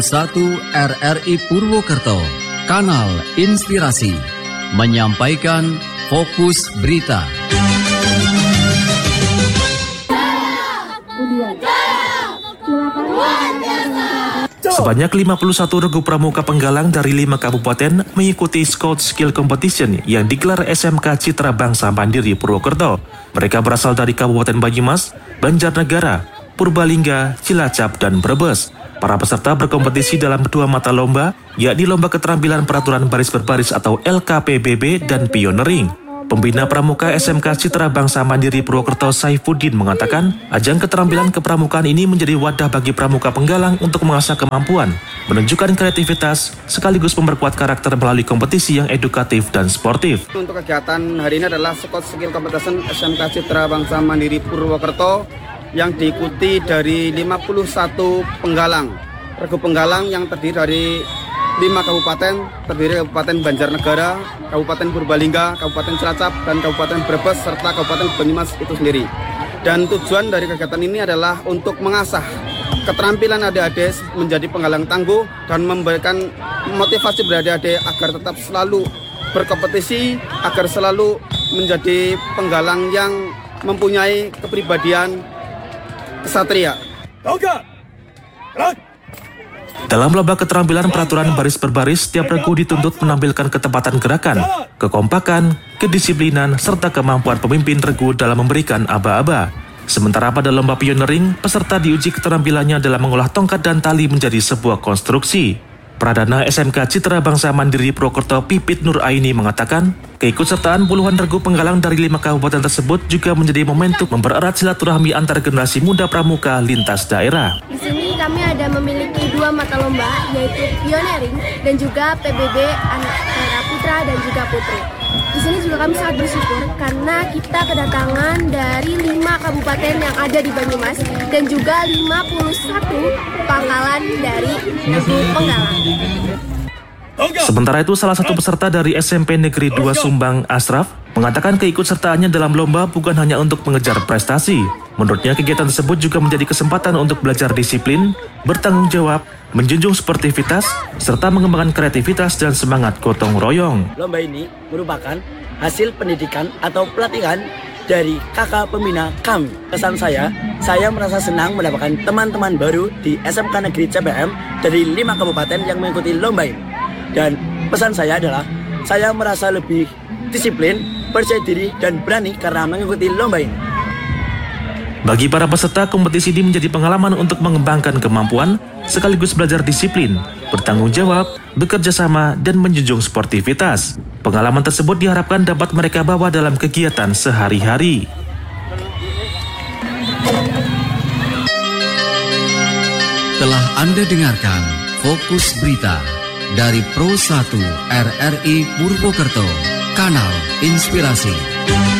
1 RRI Purwokerto, Kanal Inspirasi, menyampaikan Fokus Berita. Sebanyak 51 regu pramuka penggalang dari 5 kabupaten mengikuti Scout Skill Competition yang digelar SMK Citra Bangsa Mandiri Purwokerto. Mereka berasal dari Kabupaten Banyumas, Banjarnegara, Purbalingga, Cilacap, dan Brebes. Para peserta berkompetisi dalam 2 mata lomba, yakni Lomba Keterampilan Peraturan Baris Berbaris atau LKPBB dan Pioneering. Pembina Pramuka SMK Citra Bangsa Mandiri Purwokerto Saifuddin mengatakan, ajang keterampilan kepramukaan ini menjadi wadah bagi pramuka penggalang untuk mengasah kemampuan, menunjukkan kreativitas, sekaligus memperkuat karakter melalui kompetisi yang edukatif dan sportif. Untuk kegiatan hari ini adalah Scout Skill Competition SMK Citra Bangsa Mandiri Purwokerto yang diikuti dari 51 penggalang. Regu penggalang yang terdiri dari 5 kabupaten, terdiri Kabupaten Banjarnegara, Kabupaten Purbalingga, Kabupaten Cilacap, dan Kabupaten Brebes, serta Kabupaten Banyumas itu sendiri. Dan tujuan dari kegiatan ini adalah untuk mengasah keterampilan adik-adik menjadi penggalang tangguh dan memberikan motivasi pada adik-adik agar tetap selalu berkompetisi, agar selalu menjadi penggalang yang mempunyai kepribadian kesatria. Dalam lomba keterampilan peraturan baris berbaris, setiap regu dituntut menampilkan ketepatan gerakan, kekompakan, kedisiplinan, serta kemampuan pemimpin regu dalam memberikan aba-aba. Sementara pada lomba pioneering, peserta diuji keterampilannya dalam mengolah tongkat dan tali menjadi sebuah konstruksi. Pradana SMK Citra Bangsa Mandiri Purwokerto Pipit Nur Aini mengatakan, keikutsertaan puluhan regu penggalang dari 5 kabupaten tersebut juga menjadi momentum mempererat silaturahmi antar generasi muda pramuka lintas daerah. Di sini kami ada memiliki 2 mata lomba, yaitu pioneering dan juga PBB antara putra dan juga putri. Di sini juga kami sangat bersyukur karena kita kedatangan dari 5 kabupaten yang ada di Banyumas dan juga 51 pangkalan dari regu penggalang. Sementara itu, salah satu peserta dari SMP Negeri 2 Sumbang, Asraf, mengatakan keikutsertaannya dalam lomba bukan hanya untuk mengejar prestasi. Menurutnya, kegiatan tersebut juga menjadi kesempatan untuk belajar disiplin, bertanggung jawab, menjunjung sportivitas, serta mengembangkan kreativitas dan semangat gotong royong. Lomba ini merupakan hasil pendidikan atau pelatihan dari kakak pembina kami. Kesan saya merasa senang mendapatkan teman-teman baru di SMK Negeri CPM dari 5 kabupaten yang mengikuti lomba ini. Dan pesan saya adalah, saya merasa lebih disiplin, percaya diri, dan berani karena mengikuti lomba ini. Bagi para peserta, kompetisi ini menjadi pengalaman untuk mengembangkan kemampuan, sekaligus belajar disiplin, bertanggung jawab, bekerja sama, dan menjunjung sportivitas. Pengalaman tersebut diharapkan dapat mereka bawa dalam kegiatan sehari-hari. Telah Anda dengarkan Fokus Berita dari Pro 1 RRI Purwokerto, Kanal Inspirasi.